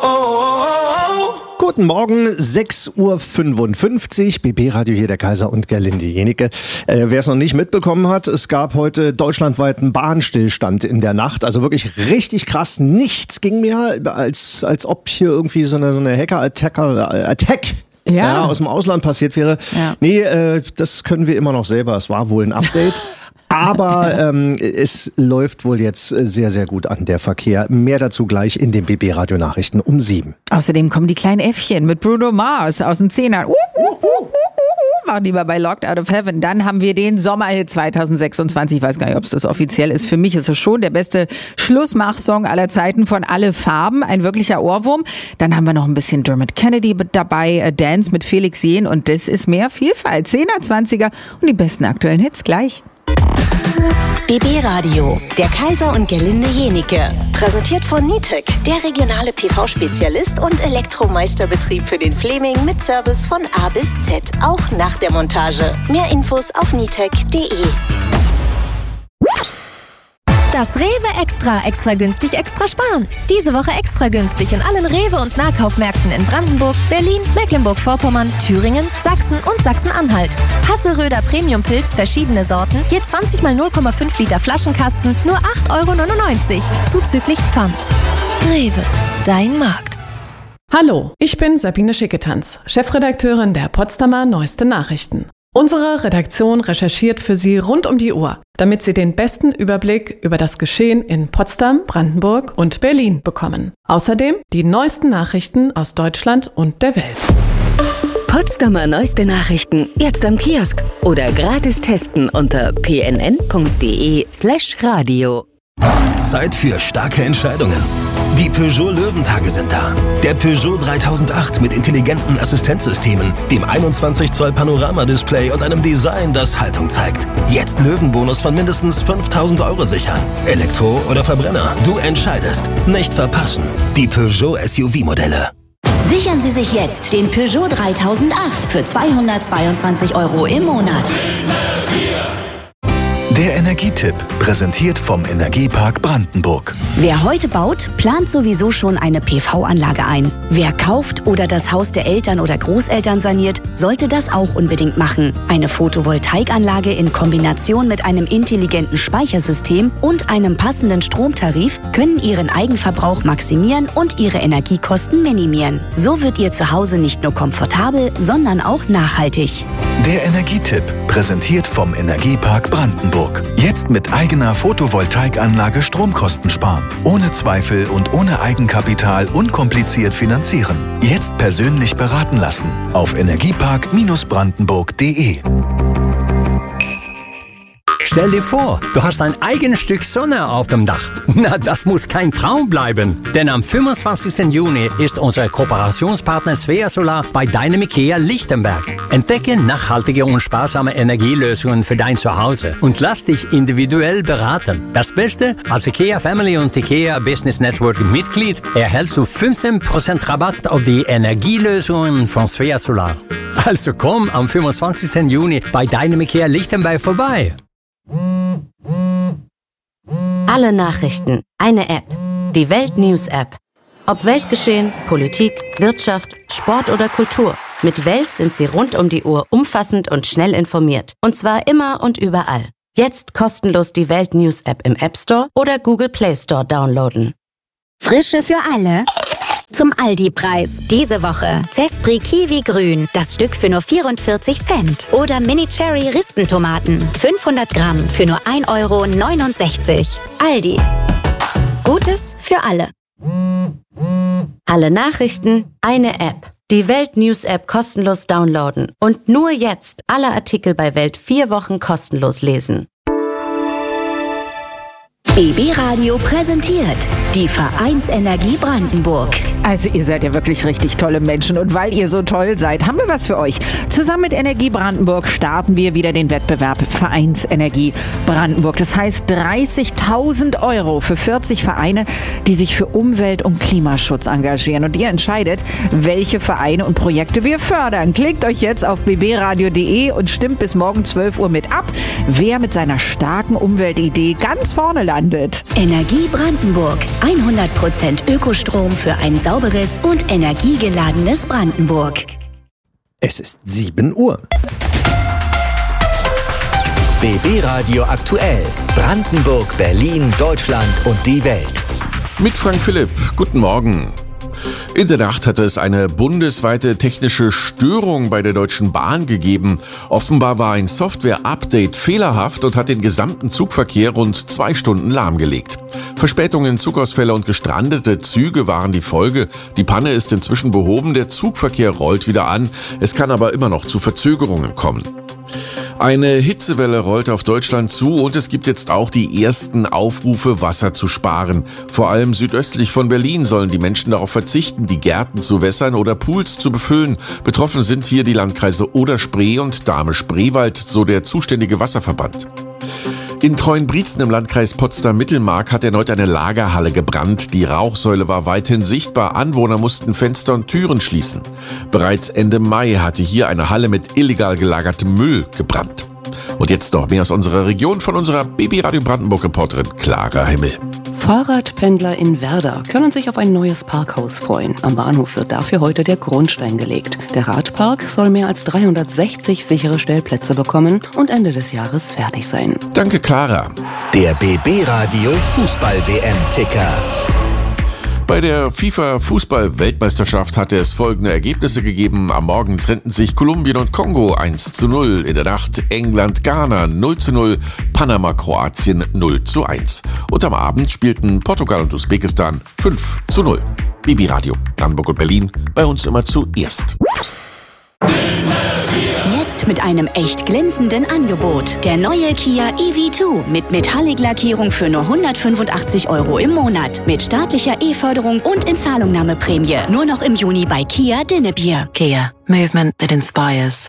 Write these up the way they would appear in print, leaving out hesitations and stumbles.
Guten Morgen, 6.55 Uhr, BB Radio hier, der Kaiser und Gerlinde Jenike. Wer es noch nicht mitbekommen hat, es gab heute deutschlandweiten Bahnstillstand in der Nacht. Also wirklich richtig krass. Nichts ging mehr, als ob hier irgendwie so eine Hacker-Attack aus dem Ausland passiert wäre. Ja. Nee, das können wir immer noch selber. Es war wohl ein Update. Aber es läuft wohl jetzt sehr, sehr gut an, der Verkehr. Mehr dazu gleich in den BB-Radio-Nachrichten um 7. Außerdem kommen die kleinen Äffchen mit Bruno Mars aus den Zehnern. Machen die mal bei Locked Out of Heaven. Dann haben wir den Sommerhit 2026. Ich weiß gar nicht, ob es das offiziell ist. Für mich ist es schon der beste Schlussmachsong aller Zeiten von Alle Farben. Ein wirklicher Ohrwurm. Dann haben wir noch ein bisschen Dermot Kennedy dabei. Dance mit Felix Jähn. Und das ist mehr Vielfalt. 10er, 20er und die besten aktuellen Hits gleich. BB Radio, der Kaiser und Gerlinde Jenike. Präsentiert von Nitec, der regionale PV-Spezialist und Elektromeisterbetrieb für den Fleming mit Service von A bis Z, auch nach der Montage. Mehr Infos auf nitec.de. Das Rewe extra günstig, extra sparen. Diese Woche extra günstig in allen Rewe- und Nahkaufmärkten in Brandenburg, Berlin, Mecklenburg-Vorpommern, Thüringen, Sachsen und Sachsen-Anhalt. Hasseröder Premium-Pilz, verschiedene Sorten, je 20 mal 0,5 Liter Flaschenkasten, nur 8,99 €, zuzüglich Pfand. Rewe, dein Markt. Hallo, ich bin Sabine Schicketanz, Chefredakteurin der Potsdamer Neueste Nachrichten. Unsere Redaktion recherchiert für Sie rund um die Uhr, damit Sie den besten Überblick über das Geschehen in Potsdam, Brandenburg und Berlin bekommen. Außerdem die neuesten Nachrichten aus Deutschland und der Welt. Potsdamer Neueste Nachrichten jetzt am Kiosk oder gratis testen unter pnn.de/radio. Zeit für starke Entscheidungen. Die Peugeot Löwentage sind da. Der Peugeot 3008 mit intelligenten Assistenzsystemen, dem 21 Zoll Panoramadisplay und einem Design, das Haltung zeigt. Jetzt Löwenbonus von mindestens 5.000 € sichern. Elektro oder Verbrenner, du entscheidest. Nicht verpassen. Die Peugeot SUV-Modelle. Sichern Sie sich jetzt den Peugeot 3008 für 222 € im Monat. Der Energietipp, präsentiert vom Energiepark Brandenburg. Wer heute baut, plant sowieso schon eine PV-Anlage ein. Wer kauft oder das Haus der Eltern oder Großeltern saniert, sollte das auch unbedingt machen. Eine Photovoltaikanlage in Kombination mit einem intelligenten Speichersystem und einem passenden Stromtarif können Ihren Eigenverbrauch maximieren und Ihre Energiekosten minimieren. So wird Ihr Zuhause nicht nur komfortabel, sondern auch nachhaltig. Der Energietipp, präsentiert vom Energiepark Brandenburg. Jetzt mit eigener Photovoltaikanlage Stromkosten sparen. Ohne Zweifel und ohne Eigenkapital unkompliziert finanzieren. Jetzt persönlich beraten lassen. Auf energiepark-brandenburg.de. Stell dir vor, du hast ein eigenes Stück Sonne auf dem Dach. Na, das muss kein Traum bleiben. Denn am 25. Juni ist unser Kooperationspartner Svea Solar bei deinem IKEA Lichtenberg. Entdecke nachhaltige und sparsame Energielösungen für dein Zuhause und lass dich individuell beraten. Das Beste, als IKEA Family und IKEA Business Network Mitglied erhältst du 15% Rabatt auf die Energielösungen von Svea Solar. Also komm am 25. Juni bei deinem IKEA Lichtenberg vorbei. Alle Nachrichten, eine App. Die Welt News App. Ob Weltgeschehen, Politik, Wirtschaft, Sport oder Kultur. Mit Welt sind Sie rund um die Uhr umfassend und schnell informiert. Und zwar immer und überall. Jetzt kostenlos die Welt News App im App Store oder Google Play Store downloaden. Frische für alle. Zum Aldi-Preis. Diese Woche Zespri Kiwi Grün, das Stück für nur 44 Cent. Oder Mini Cherry Rispentomaten, 500 Gramm für nur 1,69 €. Aldi. Gutes für alle. Alle Nachrichten, eine App. Die Welt News App kostenlos downloaden. Und nur jetzt alle Artikel bei Welt 4 Wochen kostenlos lesen. BB Radio präsentiert die Vereinsenergie Brandenburg. Also ihr seid ja wirklich richtig tolle Menschen und weil ihr so toll seid, haben wir was für euch. Zusammen mit Energie Brandenburg starten wir wieder den Wettbewerb Vereinsenergie Brandenburg. Das heißt 30.000 € für 40 Vereine, die sich für Umwelt- und Klimaschutz engagieren. Und ihr entscheidet, welche Vereine und Projekte wir fördern. Klickt euch jetzt auf bbradio.de und stimmt bis morgen 12 Uhr mit ab, wer mit seiner starken Umweltidee ganz vorne landet. umgewandelt. Energie Brandenburg. 100% Ökostrom für ein sauberes und energiegeladenes Brandenburg. Es ist 7 Uhr. BB Radio aktuell. Brandenburg, Berlin, Deutschland und die Welt. Mit Frank Philipp. Guten Morgen. In der Nacht hatte es eine bundesweite technische Störung bei der Deutschen Bahn gegeben. Offenbar war ein Software-Update fehlerhaft und hat den gesamten Zugverkehr rund 2 Stunden lahmgelegt. Verspätungen, Zugausfälle und gestrandete Züge waren die Folge. Die Panne ist inzwischen behoben, der Zugverkehr rollt wieder an. Es kann aber immer noch zu Verzögerungen kommen. Eine Hitzewelle rollt auf Deutschland zu und es gibt jetzt auch die ersten Aufrufe, Wasser zu sparen. Vor allem südöstlich von Berlin sollen die Menschen darauf verzichten, die Gärten zu wässern oder Pools zu befüllen. Betroffen sind hier die Landkreise Oder-Spree und Dahme-Spreewald, so der zuständige Wasserverband. In Treuenbrietzen im Landkreis Potsdam-Mittelmark hat erneut eine Lagerhalle gebrannt. Die Rauchsäule war weithin sichtbar. Anwohner mussten Fenster und Türen schließen. Bereits Ende Mai hatte hier eine Halle mit illegal gelagertem Müll gebrannt. Und jetzt noch mehr aus unserer Region von unserer BB Radio Brandenburg-Reporterin Clara Himmel. Fahrradpendler in Werder können sich auf ein neues Parkhaus freuen. Am Bahnhof wird dafür heute der Grundstein gelegt. Der Radpark soll mehr als 360 sichere Stellplätze bekommen und Ende des Jahres fertig sein. Danke, Clara. Der BB Radio Fußball-WM-Ticker. Bei der FIFA-Fußball-Weltmeisterschaft hatte es folgende Ergebnisse gegeben. Am Morgen trennten sich Kolumbien und Kongo 1:0. In der Nacht England-Ghana 0:0, Panama-Kroatien 0:1. Und am Abend spielten Portugal und Usbekistan 5:0. BB Radio, Brandenburg und Berlin, bei uns immer zuerst. Jetzt mit einem echt glänzenden Angebot. Der neue Kia EV2 mit Metallic-Lackierung für nur 185 € im Monat. Mit staatlicher E-Förderung und Inzahlungnahmeprämie. Nur noch im Juni bei Kia Dinnebier. Kia, movement that inspires.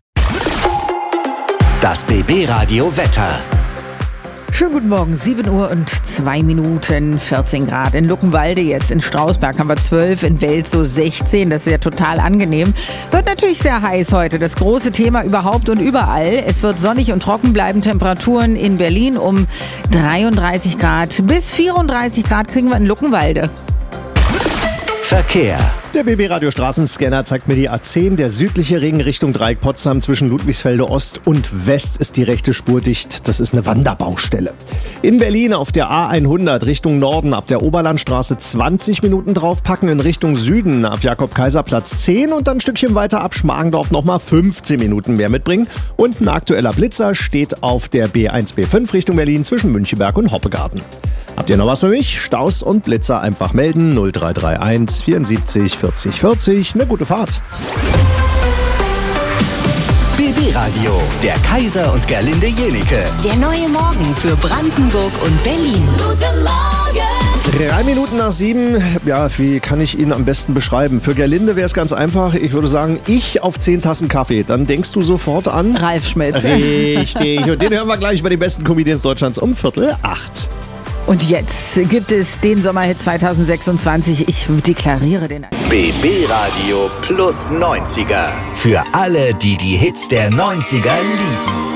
Das BB Radio Wetter. Schönen guten Morgen, 7 Uhr und 2 Minuten, 14 Grad. In Luckenwalde jetzt, in Strausberg haben wir 12, in Welzow 16, das ist ja total angenehm. Wird natürlich sehr heiß heute, das große Thema überhaupt und überall. Es wird sonnig und trocken bleiben, Temperaturen in Berlin um 33 Grad bis 34 Grad kriegen wir in Luckenwalde. Verkehr. Der BB Radio Straßenscanner zeigt mir die A10. Der südliche Ring Richtung Dreieck Potsdam zwischen Ludwigsfelde Ost und West ist die rechte Spur dicht. Das ist eine Wanderbaustelle. In Berlin auf der A100 Richtung Norden ab der Oberlandstraße 20 Minuten draufpacken. In Richtung Süden ab Jakob-Kaiser-Platz 10 und dann ein Stückchen weiter ab Schmargendorf nochmal 15 Minuten mehr mitbringen. Und ein aktueller Blitzer steht auf der B1, B5 Richtung Berlin zwischen Müncheberg und Hoppegarten. Habt ihr noch was für mich? Staus und Blitzer einfach melden. 0331 74 40 40. Eine gute Fahrt. BB Radio, der Kaiser und Gerlinde Jenike. Der neue Morgen für Brandenburg und Berlin. Guten Morgen! 3 Minuten nach 7. Ja, wie kann ich Ihnen am besten beschreiben? Für Gerlinde wäre es ganz einfach. Ich würde sagen, ich auf 10 Tassen Kaffee. Dann denkst du sofort an Ralf Schmitz. Richtig. Und den hören wir gleich bei den besten Comedians Deutschlands um 7:45. Und jetzt gibt es den Sommerhit 2026. Ich deklariere den. BB Radio plus 90er. Für alle, die die Hits der 90er lieben.